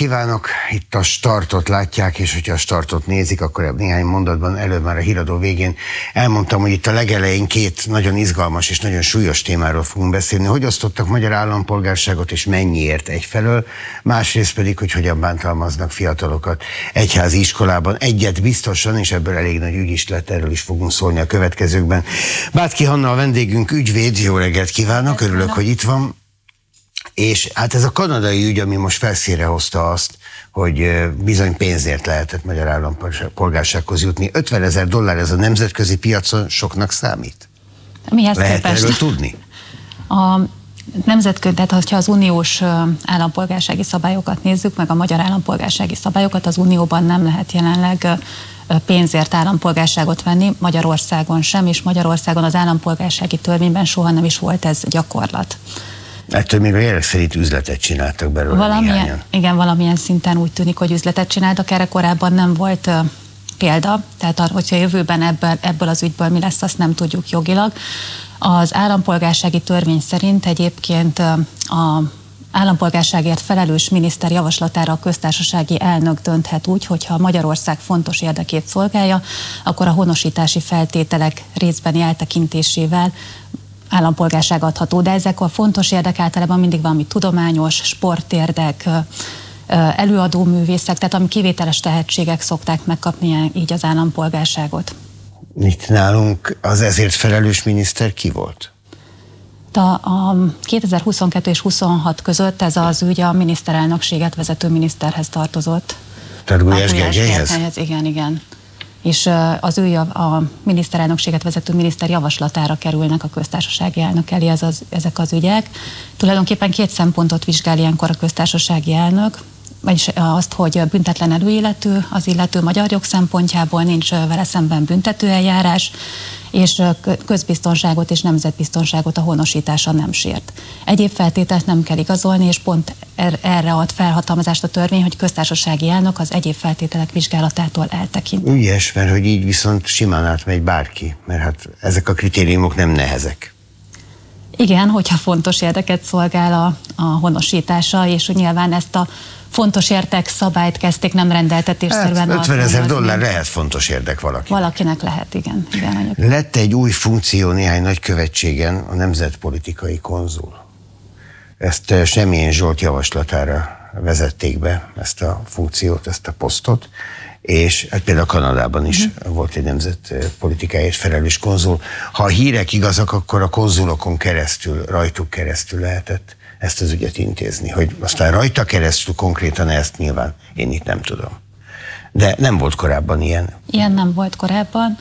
kívánok! Itt a startot látják, és hogyha a startot nézik, akkor néhány mondatban előbb már a híradó végén elmondtam, hogy itt a legelején két nagyon izgalmas és nagyon súlyos témáról fogunk beszélni. Hogy osztottak magyar állampolgárságot, és mennyiért egyfelől, másrészt pedig, hogy hogyan bántalmaznak fiatalokat egyházi iskolában. Egyet biztosan, és ebből elég nagy ügy is lett, erről is fogunk szólni a következőkben. Bátki Hanna a vendégünk, ügyvéd, jó reggelt kívánok, örülök, hogy itt van. És hát ez a kanadai ügy, ami most felszínre hozta azt, hogy bizony pénzért lehetett magyar állampolgársághoz jutni. $50,000 ez a nemzetközi piacon soknak számít? Mihez lehet képest? Erről tudni? A nemzetközi, tehát ha az uniós állampolgársági szabályokat nézzük, meg a magyar állampolgársági szabályokat, az unióban nem lehet jelenleg pénzért állampolgárságot venni, Magyarországon sem, és Magyarországon az állampolgársági törvényben soha nem is volt ez gyakorlat. Ettől még a jelek szerint üzletet csináltak belőle néhányan. Igen, valamilyen szinten úgy tűnik, hogy üzletet csináltak, erre korábban nem volt példa, tehát hogyha jövőben ebből az ügyből mi lesz, azt nem tudjuk jogilag. Az állampolgársági törvény szerint egyébként a állampolgárságért felelős miniszter javaslatára a köztársasági elnök dönthet úgy, hogyha Magyarország fontos érdekét szolgálja, akkor a honosítási feltételek részbeni eltekintésével állampolgárság adható, de ezek a fontos érdek általában mindig valami tudományos, sportérdek, előadóművészek, tehát ami kivételes tehetségek szokták megkapni így az állampolgárságot. Itt nálunk az ezért felelős miniszter ki volt? A 2022 és 26 között ez az ügy a miniszterelnökséget vezető miniszterhez tartozott. Tehát Gulyás Gergelyhez? Igen. És az ő a miniszterelnökséget vezető miniszter javaslatára kerülnek a köztársasági elnök elé ezek az ügyek. Tulajdonképpen két szempontot vizsgál ilyenkor a köztársasági elnök, vagyis azt, hogy büntetlen előéletű az illető magyar jog szempontjából, nincs vele szemben büntetőeljárás, és közbiztonságot és nemzetbiztonságot a honosítása nem sért. Egyéb feltételt nem kell igazolni, és pont erre ad felhatalmazást a törvény, hogy köztársasági elnök az egyéb feltételek vizsgálatától eltekint. Ügyes, mert hogy így viszont simán átmegy bárki, mert hát ezek a kritériumok nem nehezek. Igen, hogyha fontos érdeket szolgál a honosítása, és nyilván ezt a fontos érdek szabályt kezdték nem rendeltetésszerűen. Hát $50,000 lehet fontos érdek valakinek. Valakinek lehet, igen. Lett egy új funkció néhány nagykövetségen, a nemzetpolitikai konzul. Ezt Semjén Zsolt javaslatára vezették be, ezt a funkciót, ezt a posztot, és hát például Kanadában is volt egy nemzetpolitikáért felelős konzul. Ha a hírek igazak, akkor a konzulokon keresztül, rajtuk keresztül lehetett ezt az ügyet intézni. Hogy aztán rajta keresztül konkrétan ezt nyilván én itt nem tudom. De nem volt korábban ilyen. Ilyen nem volt korábban.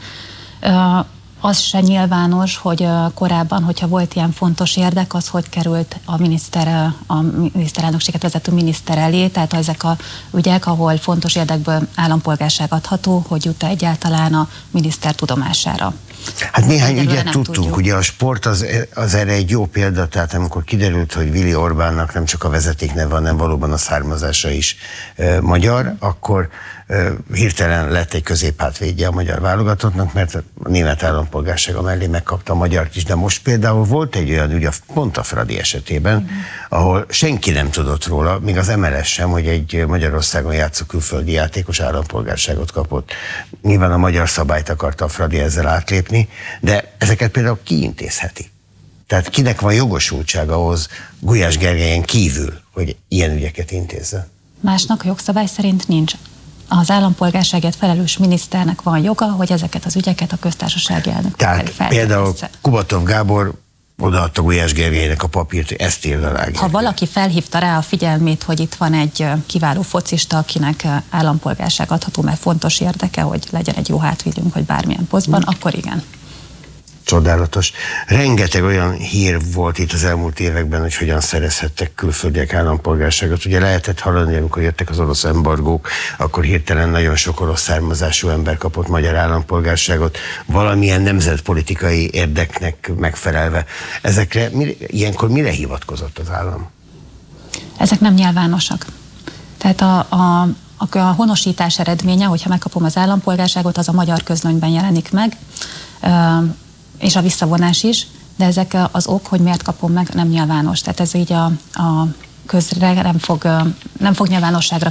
Az se nyilvános, hogy korábban, hogyha volt ilyen fontos érdek, az hogy került a miniszterelnökséget vezető miniszter elé, tehát ezek a ügyek, ahol fontos érdekből állampolgárság adható, hogy jut egyáltalán a miniszter tudomására. Hát néhány ügyet tudtunk, ugye a sport az erre egy jó példa, tehát amikor kiderült, hogy Willy Orbánnak nem csak a vezetékneve, hanem valóban a származása is magyar, akkor hirtelen lett egy középhátvédje a magyar válogatottnak, mert a német állampolgársága mellé megkapta a magyart is, de most például volt egy olyan ügy, pont a Fradi esetében, ahol senki nem tudott róla, még az MLS sem, hogy egy Magyarországon játszó külföldi játékos állampolgárságot kapott. Nyilván a magyar szabályt akarta a Fradi ezzel átlépni, de ezeket például ki intézheti? Tehát kinek van jogosultsága ahhoz Gulyás Gergelyen kívül, hogy ilyen ügyeket intézzen? Másnak jogszabály szerint nincs. Az állampolgárságért felelős miniszternek van joga, hogy ezeket az ügyeket a köztársasági elnök tehát például Kubatov Gábor odaadta Gulyás Gergelynek a papírt, hogy ezt írd alá. Ha valaki felhívta rá a figyelmét, hogy itt van egy kiváló focista, akinek állampolgárság adható, mert fontos érdeke, hogy legyen egy jó hátvédünk, vagy bármilyen posztban, akkor igen. Csodálatos. Rengeteg olyan hír volt itt az elmúlt években, hogy hogyan szerezhettek külföldiek állampolgárságot. Ugye lehetett hallani, amikor jöttek az orosz embargók, akkor hirtelen nagyon sok orosz származású ember kapott magyar állampolgárságot, valamilyen nemzetpolitikai érdeknek megfelelve. Ezekre ilyenkor mire hivatkozott az állam? Ezek nem nyilvánosak. Tehát a honosítás eredménye, hogyha megkapom az állampolgárságot, az a magyar közlönyben jelenik meg, és a visszavonás is, de ezek az ok, hogy miért kapom meg, nem nyilvános. Tehát ez így a közre nem fog nyilvánosságra